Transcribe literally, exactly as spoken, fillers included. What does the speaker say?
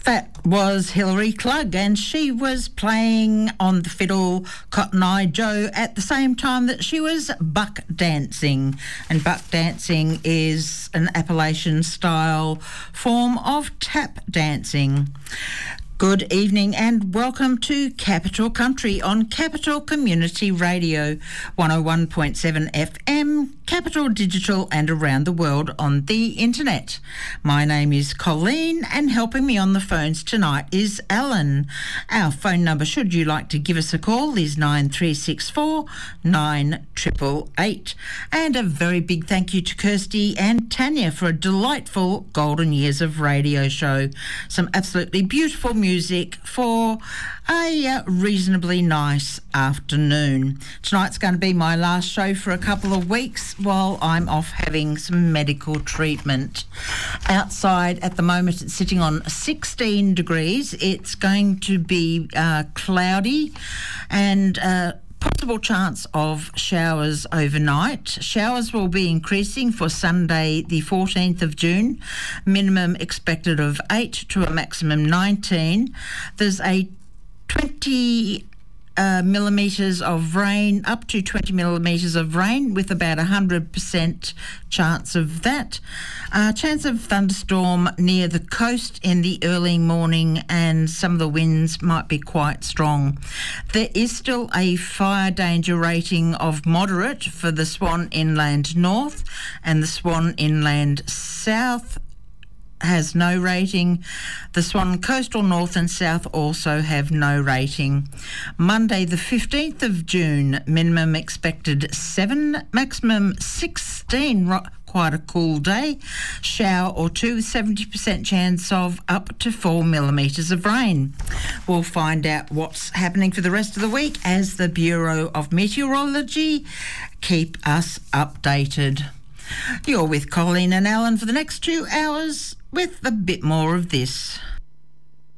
That was Hilary Klug, and she was playing on the fiddle Cotton Eye Joe at the same time that she was buck dancing. And buck dancing is an Appalachian-style form of tap dancing. Good evening and welcome to Capital Country on Capital Community Radio, one oh one point seven F M, Capital Digital and around the world on the internet. My name is Colleen and helping me on the phones tonight is Alan. Our phone number, should you like to give us a call, is nine three six four, nine eight eight eight. And a very big thank you to Kirsty and Tanya for a delightful Golden Years of Radio show. Some absolutely beautiful music music for a uh, reasonably nice afternoon. Tonight's going to be my last show for a couple of weeks while I'm off having some medical treatment. Outside at the moment it's sitting on sixteen degrees. It's going to be uh, cloudy and uh, possible chance of showers overnight. Showers will be increasing for Sunday the fourteenth of June. Minimum expected of eight to a maximum nineteen. There's a twenty uh, millimetres of rain, up to twenty millimetres of rain with about one hundred percent chance of that. Uh, chance of thunderstorm near the coast in the early morning, and some of the winds might be quite strong. There is still a fire danger rating of moderate for the Swan Inland North, and the Swan Inland South has no rating. The Swan Coastal North and South also have no rating. Monday the fifteenth of June, minimum expected seven, maximum sixteen. Quite a cool day. Shower or two, seventy percent chance of up to four millimetres of rain. We'll find out what's happening for the rest of the week as the Bureau of Meteorology keep us updated. You're with Colleen and Alan for the next two hours with a bit more of this.